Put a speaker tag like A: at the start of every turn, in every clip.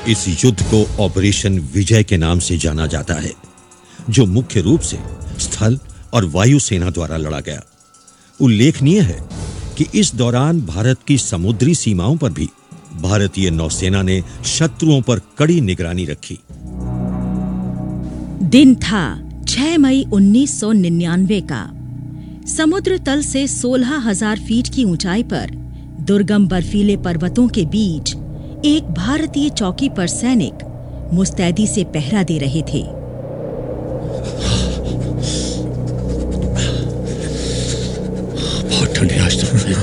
A: इस युद्ध को ऑपरेशन विजय के नाम से जाना जाता है, जो मुख्य रूप से स्थल और वायु सेना द्वारा लड़ा गया। उल्लेखनीय है कि इस दौरान भारत की समुद्री सीमाओं पर भी भारतीय नौसेना ने शत्रुओं पर कड़ी निगरानी रखी।
B: दिन था 6 मई 1999 का। समुद्र तल से 16,000 फीट की ऊंचाई पर दुर्गम बर्फीले पर्वतों के बीच एक भारतीय चौकी पर सैनिक मुस्तैदी से पहरा दे रहे थे।
C: बहुत ठंड है आज तो।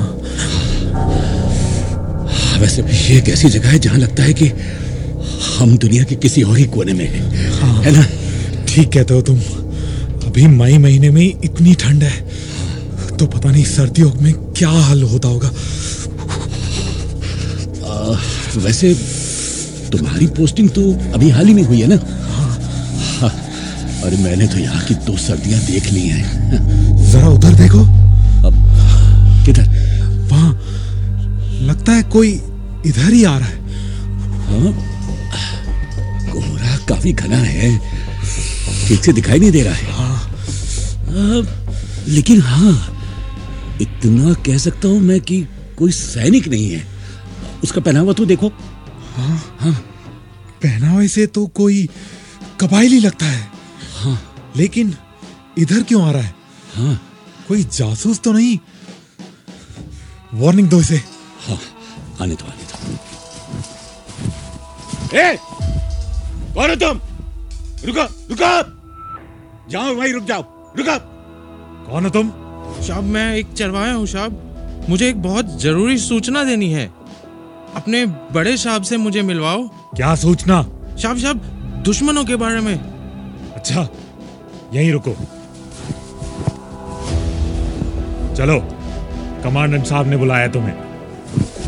C: वैसे भी ये एक ऐसी जगह है जहां लगता है कि हम दुनिया के किसी और ही कोने में हैं। है ना?
D: ठीक कहते हो तुम। अभी मई महीने में ही इतनी ठंड है, तो पता नहीं सर्दियों में क्या हाल होता होगा।
C: वैसे तुम्हारी पोस्टिंग तो अभी हाल ही में हुई है ना? हाँ। अरे मैंने तो यहाँ की 2 सर्दियां देख ली हैं।
D: जरा उधर देखो।
C: अब किधर?
D: वहां लगता है कोई इधर ही आ रहा है।
C: हाँ, कोहरा काफी घना है, ठीक से दिखाई नहीं दे रहा है। लेकिन हाँ, इतना कह सकता हूं मैं कि कोई सैनिक नहीं है। उसका पहनावा तो देखो।
D: हाँ, पहनावे से तो कोई कबायली लगता है।
C: हाँ,
D: लेकिन इधर क्यों आ रहा है?
C: हाँ,
D: कोई जासूस तो नहीं? वार्निंग दो इसे।
C: हाँ, आने दो, आने दो। ए, कौन हो तुम? रुको, रुको! जाओ वहीं रुक जाओ, रुको!
D: कौन हो तुम?
E: साहब मैं एक चरवाहा हूँ साहब। मुझे एक बहुत जरूरी सूचना देनी है। अपने बड़े साहब से मुझे मिलवाओ।
D: क्या सूचना?
E: साहब दुश्मनों के बारे में।
D: अच्छा, यहीं रुको। चलो, कमांडेंट साहब ने बुलाया तुम्हें।